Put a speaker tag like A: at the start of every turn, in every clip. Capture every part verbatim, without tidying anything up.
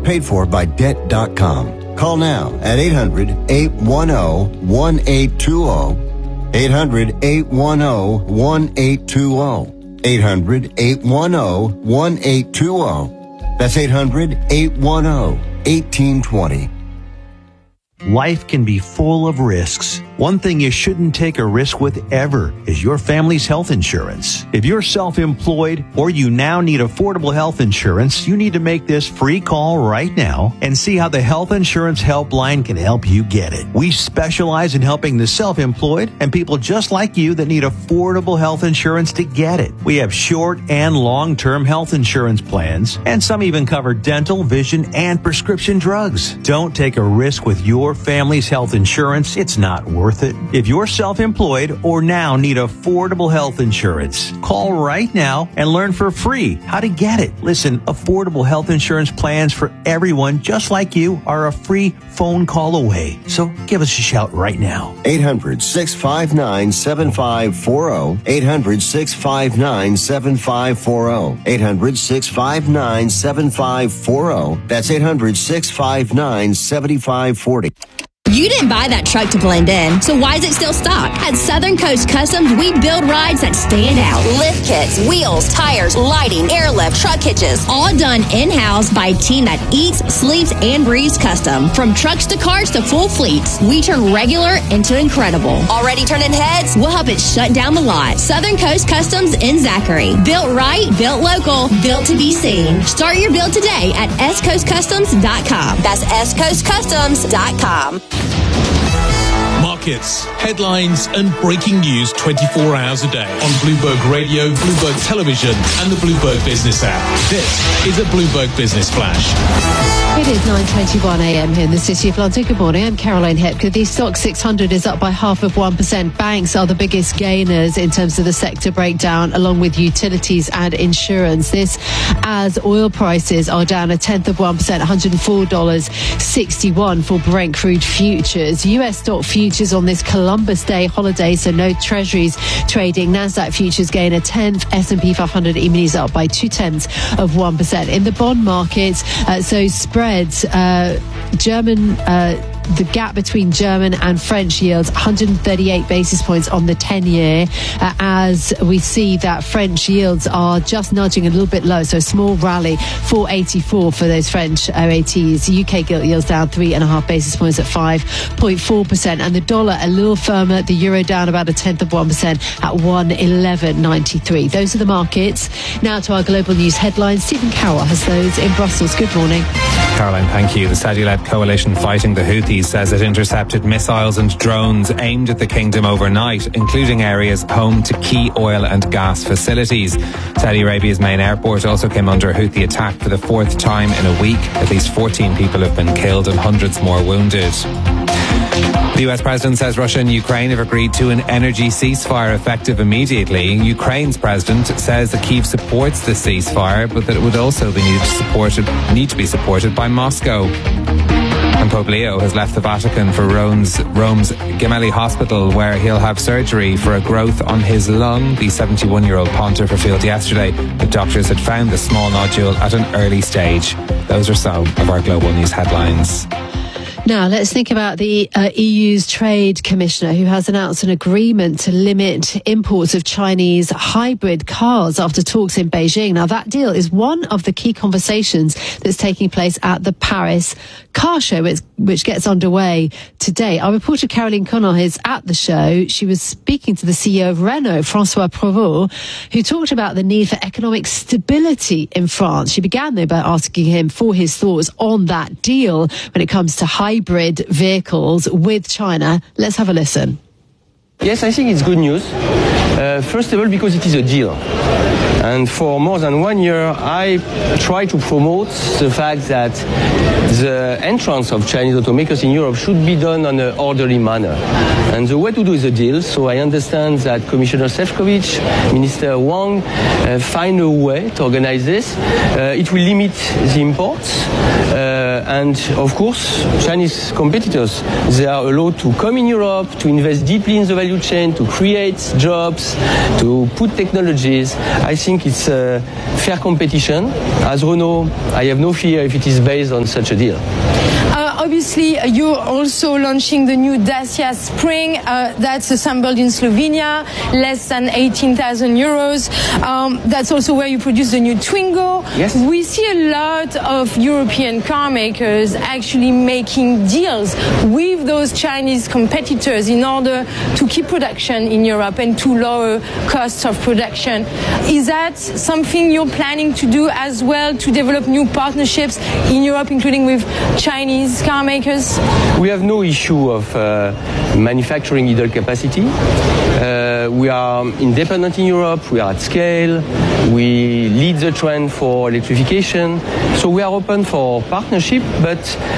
A: Paid for by Debt dot com. Call now at eight hundred, eight one zero, one eight two zero. eight hundred, eight one zero, one eight two zero. eight hundred, eight one zero, one eight two zero. That's eight hundred, eight one zero, one eight two zero.
B: Life can be full of risks. One thing you shouldn't take a risk with ever is your family's health insurance. If you're self-employed or you now need affordable health insurance, you need to make this free call right now and see how the Health Insurance Helpline can help you get it. We specialize in helping the self-employed and people just like you that need affordable health insurance to get it. We have short and long-term health insurance plans, and some even cover dental, vision, and prescription drugs. Don't take a risk with your family's health insurance. It's not worth it. If you're self-employed or now need affordable health insurance, call right now and learn for free how to get it. Listen, affordable health insurance plans for everyone just like you are a free phone call away. So give us a shout right now.
A: eight hundred, six five nine, seven five four zero. eight hundred, six five nine, seven five four zero. eight hundred, six five nine, seven five four zero. That's eight hundred, six five nine, seven five four zero.
C: You didn't buy that truck to blend in, so why is it still stock? At Southern Coast Customs, we build rides that stand out. Lift kits, wheels, tires, lighting, airlift, truck hitches, all done in-house by a team that eats, sleeps, and breathes custom. From trucks to cars to full fleets, we turn regular into incredible. Already turning heads? We'll help it shut down the lot. Southern Coast Customs in Zachary. Built right, built local, built to be seen. Start your build today at s coast customs dot com. That's s coast customs dot com.
D: Markets, headlines and breaking news twenty-four hours a day on Bloomberg Radio, Bloomberg Television and the Bloomberg Business app. This is a Bloomberg Business Flash.
E: It is nine twenty-one a.m. here in the City of London. Good morning, I'm Caroline Hepker. The stock six hundred is up by half of one percent. Banks are the biggest gainers in terms of the sector breakdown, along with utilities and insurance. This as oil prices are down a tenth of one percent, one hundred four dollars and sixty-one cents for Brent crude futures. U S stock futures on this Columbus Day holiday, so no treasuries trading. NASDAQ futures gain a tenth. S and P five hundred E-minis up by two tenths of one percent. In the bond markets, uh, so spreads, uh, German, uh, the gap between German and French yields, one hundred thirty-eight basis points on the ten-year, uh, as we see that French yields are just nudging a little bit low, so a small rally, four eighty-four for those French O A Ts. U K gilt yields down three and a half basis points at five point four percent, and the dollar a little firmer, the euro down about a tenth of one percent at one eleven ninety-three. Those are the markets. Now to our global news headlines. Stephen Carroll has those in Brussels. Good morning.
F: Caroline, thank you. The Saudi-led coalition fighting the Houthis says it intercepted missiles and drones aimed at the kingdom overnight, including areas home to key oil and gas facilities. Saudi Arabia's main airport also came under a Houthi attack for the fourth time in a week. At least fourteen people have been killed and hundreds more wounded. The U S president says Russia and Ukraine have agreed to an energy ceasefire effective immediately. Ukraine's president says that Kyiv supports the ceasefire, but that it would also be needed to, supported, need to be supported by Moscow. And Pope Leo has left the Vatican for Rome's, Rome's Gemelli Hospital, where he'll have surgery for a growth on his lung. The seventy-one-year-old pontiff revealed yesterday that doctors had found the small nodule at an early stage. Those are some of our global news headlines.
E: Now, let's think about the uh, E U's Trade Commissioner, who has announced an agreement to limit imports of Chinese hybrid cars after talks in Beijing. Now, that deal is one of the key conversations that's taking place at the Paris Car Show, which, which gets underway today. Our reporter Caroline Connell is at the show. She was speaking to the C E O of Renault, Francois Provost, who talked about the need for economic stability in France. She began, though, by asking him for his thoughts on that deal when it comes to hybrid hybrid vehicles with China. Let's have a listen.
G: Yes, I think it's good news. Uh, first of all, because it is a deal. And for more than one year, I try to promote the fact that the entrance of Chinese automakers in Europe should be done on an orderly manner. And the way to do is a deal. So I understand that Commissioner Šefčovič, Minister Wang, uh, find a way to organize this. Uh, it will limit the imports. Uh, Uh, and of course, Chinese competitors, they are allowed to come in Europe, to invest deeply in the value chain, to create jobs, to put technologies. I think it's a fair competition. As Renault, I have no fear if it is based on such a deal.
H: Uh, obviously, uh, you're also launching the new Dacia Spring uh, that's assembled in Slovenia, less than eighteen thousand euros. Um, that's also where you produce the new Twingo.
G: Yes.
H: We see a lot of European car makers actually making deals with those Chinese competitors in order to keep production in Europe and to lower costs of production. Is that something you're planning to do as well, to develop new partnerships in Europe, including with Chinese car makers?
G: We have no issue of uh, manufacturing idle capacity. Uh, we are independent in Europe, we are at scale, we lead the trend for electrification, so we are open for partnership, but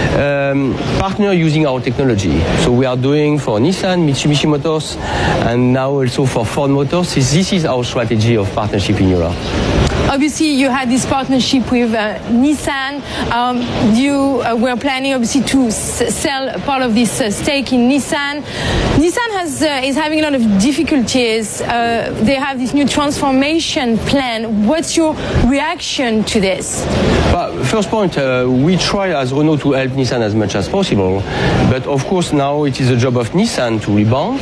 G: um, partner using our technology. So we are doing for Nissan, Mitsubishi Motors, and now also for Ford Motors. This is our strategy of partnership in Europe.
H: Obviously, you had this partnership with uh, Nissan. Um, you uh, were planning, obviously, to s sell part of this uh, stake in Nissan. Nissan has, uh, is having a lot of difficulties. Uh, they have this new transformation plan. What's your reaction to this?
G: Well, first point, uh, we try as Renault to help Nissan as much as possible. But of course, now it is the job of Nissan to rebound.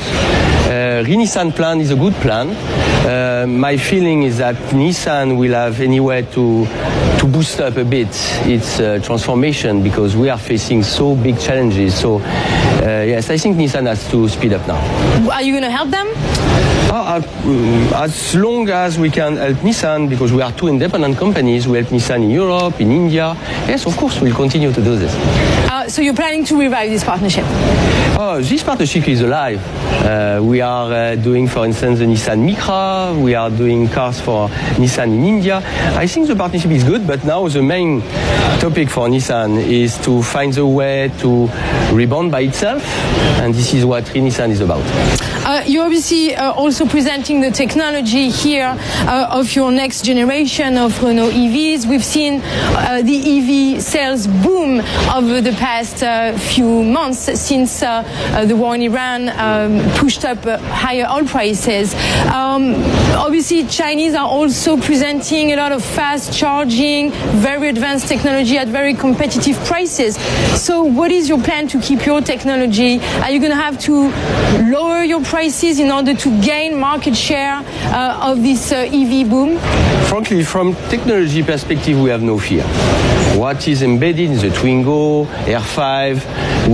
G: Uh, Re-Nissan plan is a good plan. Uh, my feeling is that Nissan will have anywhere to to boost up a bit its uh, transformation, because we are facing so big challenges. So uh, yes, I think Nissan has to speed up now.
H: Are you going to help them?
G: Uh, uh, as long as we can help Nissan, because we are two independent companies, we help Nissan in Europe, in India. Yes, of course, we'll continue to do this.
H: Uh, so you're planning to revive this partnership?
G: Oh, this partnership is alive. Uh, we are uh, doing, for instance, the Nissan Micra. We are doing cars for Nissan in India. I think the partnership is good, but now the main topic for Nissan is to find a way to rebound by itself, and this is what Re-Nissan is about.
H: Uh, you're obviously uh, also presenting the technology here uh, of your next generation of Renault E Vs. We've seen uh, the E V sales boom over the past uh, few months since uh, uh, the war in Iran um, pushed up uh, higher oil prices. Um, obviously, Chinese are also presenting a lot of fast charging, very advanced technology at very competitive prices. So what is your plan to keep your technology? Are you going to have to lower your prices in order to gain market share uh, of this uh, E V boom?
G: Frankly, from technology perspective, we have no fear. What is embedded in the Twingo, R five,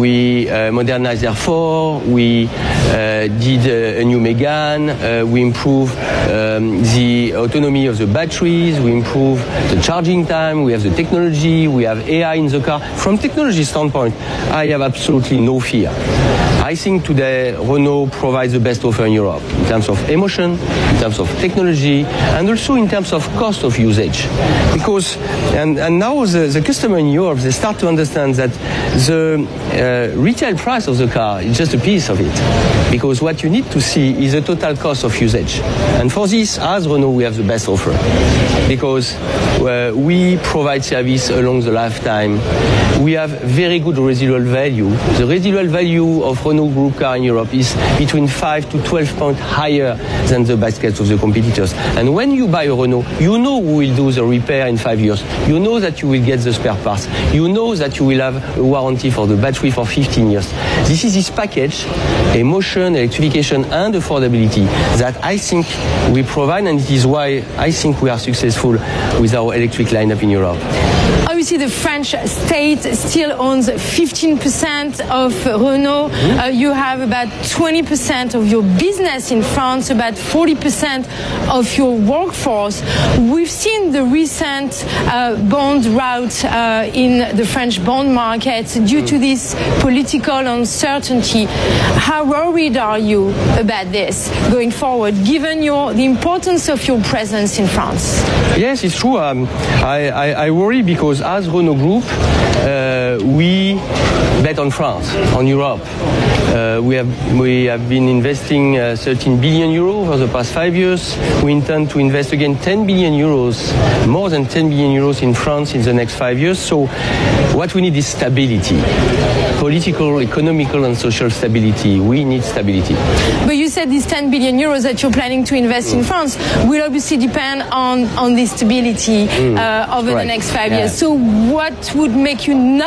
G: we uh, modernized R four, we uh, did uh, a new Megane, uh, we improve um, the autonomy of the batteries, we improve the charging time, we have the technology, we have A I in the car. From technology standpoint, I have absolutely no fear. I think today Renault provides the best offer in Europe in terms of emotion, in terms of technology, and also in terms of cost of usage. Because, and, and now the, the customer in Europe, they start to understand that the uh, retail price of the car is just a piece of it. Because what you need to see is the total cost of usage. And for this, as Renault, we have the best offer. Because uh, we provide service along the lifetime. We have very good residual value. The residual value of Renault Group car in Europe is between five to twelve points higher than the baskets of the competitors. And when you buy a Renault, you know who will do the repair in five years. You know that you will get the spare parts. You know that you will have a warranty for the battery for fifteen years. This is this package, emotion, electrification, and affordability, that I think we provide, and it is why I think we are successful with our electric lineup in Europe.
H: Obviously, the French state still owns fifteen percent of Renault. Uh, you have about twenty percent of your business in France, about forty percent of your workforce. We've seen the recent uh, bond rout uh, in the French bond market due to this political uncertainty. How worried are you about this going forward, given your, the importance of your presence in France?
G: Yes, it's true. Um, I, I, I worry because as Renault Group, uh, uh, we bet on France, on Europe. Uh, we have we have been investing uh, thirteen billion euros over the past five years. We intend to invest again ten billion euros, more than ten billion euros in France in the next five years. So what we need is stability. Political, economical and social stability. We need stability.
H: But you said these ten billion euros that you're planning to invest in France will obviously depend on, on this stability uh, over
G: right.
H: the next five
G: yeah.
H: years. So what would make you not